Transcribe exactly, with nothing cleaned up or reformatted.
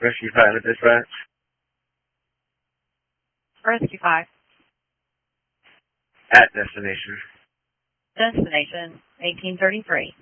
Rescue five at dispatch. Rescue five. At destination. Destination eighteen thirty-three.